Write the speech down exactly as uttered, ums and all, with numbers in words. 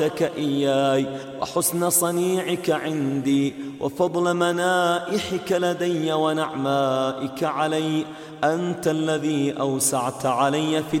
لك إياي وحسن صنيعك عندي وفضل منائحك لدي ونعمائك علي. أنت الذي أوسعت علي في